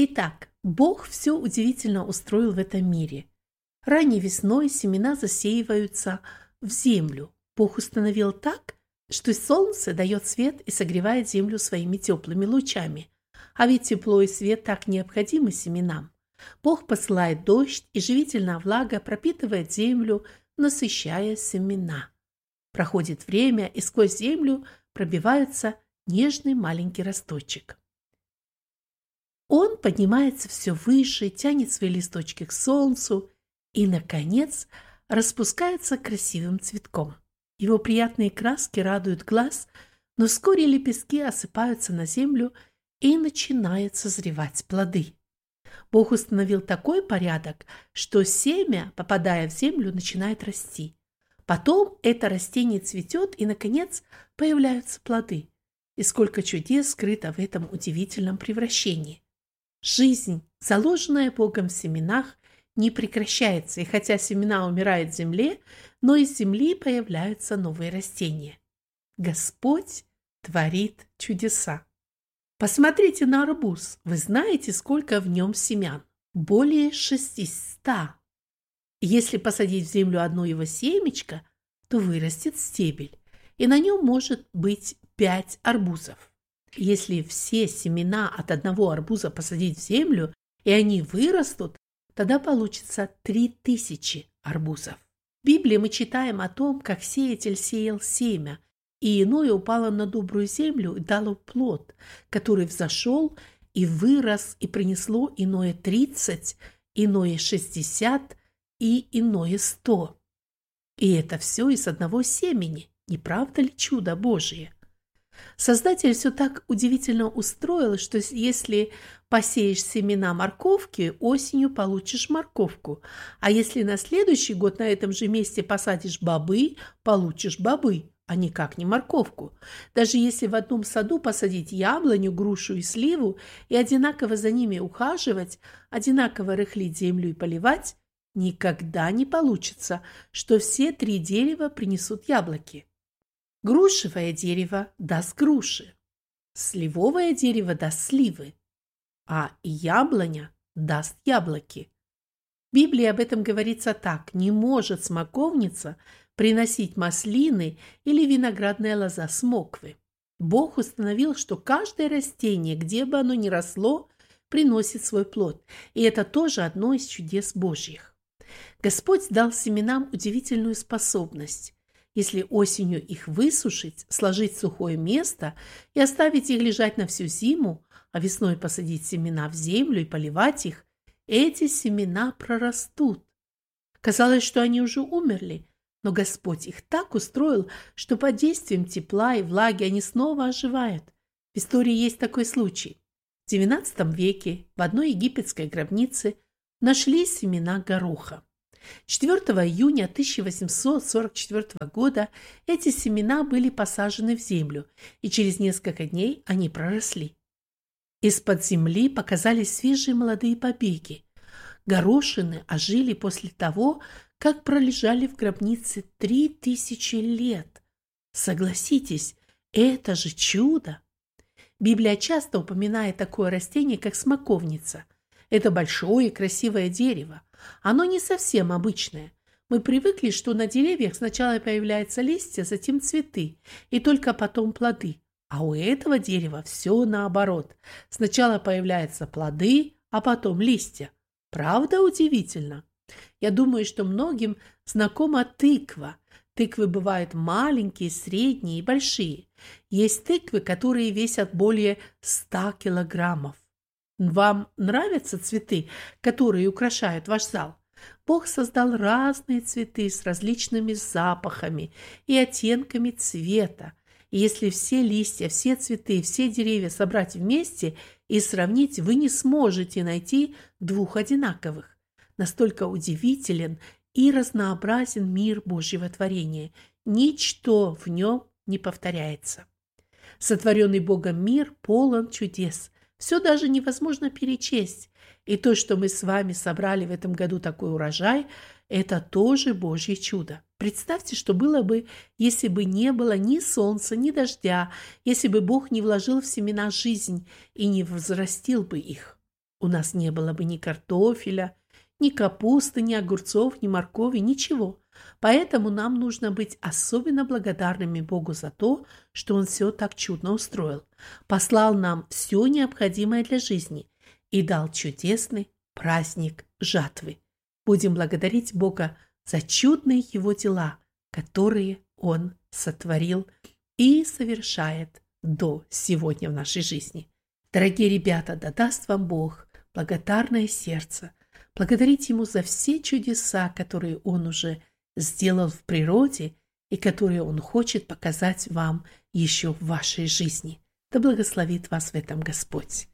Итак, Бог все удивительно устроил в этом мире. Ранней весной семена засеиваются в землю. Бог установил так, что солнце дает свет и согревает землю своими теплыми лучами. А ведь тепло и свет так необходимы семенам. Бог посылает дождь, и живительная влага пропитывает землю, насыщая семена. Проходит время, и сквозь землю пробивается нежный маленький росточек. Он поднимается все выше, тянет свои листочки к солнцу и, наконец, распускается красивым цветком. Его приятные краски радуют глаз, но вскоре лепестки осыпаются на землю и начинают созревать плоды. Бог установил такой порядок, что семя, попадая в землю, начинает расти. Потом это растение цветет, и, наконец, появляются плоды. И сколько чудес скрыто в этом удивительном превращении. Жизнь, заложенная Богом в семенах, не прекращается, и хотя семена умирают в земле, но из земли появляются новые растения. Господь творит чудеса. Посмотрите на арбуз. Вы знаете, сколько в нем семян? Более 600. Если посадить в землю одно его семечко, то вырастет стебель, и на нем может быть 5 арбузов. Если все семена от одного арбуза посадить в землю, и они вырастут, тогда получится 3000 арбузов. В Библии мы читаем о том, как сеятель сеял семя, и иное упало на добрую землю и дало плод, который взошел и вырос, и принесло иное 30, иное 60 и иное 100. И это все из одного семени. Не правда ли чудо Божие? Создатель все так удивительно устроил, что если посеешь семена морковки, осенью получишь морковку. А если на следующий год на этом же месте посадишь бобы, получишь бобы, а никак не морковку. Даже если в одном саду посадить яблоню, грушу и сливу и одинаково за ними ухаживать, одинаково рыхлить землю и поливать, никогда не получится, что все 3 дерева принесут яблоки. Грушевое дерево даст груши, сливовое дерево даст сливы, а яблоня даст яблоки. В Библии об этом говорится так: не может смоковница приносить маслины или виноградная лоза смоквы. Бог установил, что каждое растение, где бы оно ни росло, приносит свой плод, и это тоже одно из чудес Божьих. Господь дал семенам удивительную способность. Если осенью их высушить, сложить в сухое место и оставить их лежать на всю зиму, а весной посадить семена в землю и поливать их, эти семена прорастут. Казалось, что они уже умерли, но Господь их так устроил, что под действием тепла и влаги они снова оживают. В истории есть такой случай. В XIX веке в одной египетской гробнице нашли семена гороха. 4 июня 1844 года эти семена были посажены в землю, и через несколько дней они проросли. Из-под земли показались свежие молодые побеги. Горошины ожили после того, как пролежали в гробнице 3000 лет. Согласитесь, это же чудо! Библия часто упоминает такое растение, как смоковница. Это большое и красивое дерево. Оно не совсем обычное. Мы привыкли, что на деревьях сначала появляются листья, затем цветы, и только потом плоды. А у этого дерева все наоборот. Сначала появляются плоды, а потом листья. Правда удивительно? Я думаю, что многим знакома тыква. Тыквы бывают маленькие, средние и большие. Есть тыквы, которые весят более 100 килограммов. Вам нравятся цветы, которые украшают ваш зал? Бог создал разные цветы с различными запахами и оттенками цвета. И если все листья, все цветы, все деревья собрать вместе и сравнить, вы не сможете найти 2 одинаковых. Настолько удивителен и разнообразен мир Божьего творения. Ничто в нем не повторяется. Сотворенный Богом мир полон чудес. Все даже невозможно перечесть. И то, что мы с вами собрали в этом году такой урожай, это тоже Божье чудо. Представьте, что было бы, если бы не было ни солнца, ни дождя, если бы Бог не вложил в семена жизнь и не взрастил бы их. у нас не было бы ни картофеля, ни капусты, ни огурцов, ни моркови, ничего. Поэтому нам нужно быть особенно благодарными Богу за то, что Он все так чудно устроил. Послал нам все необходимое для жизни и дал чудесный праздник жатвы. Будем благодарить Бога за чудные Его дела, которые Он сотворил и совершает до сегодня в нашей жизни. Дорогие ребята, да даст вам Бог благодарное сердце, благодарить Ему за все чудеса, которые Он уже сделал в природе и которые Он хочет показать вам еще в вашей жизни. Да благословит вас в этом Господь.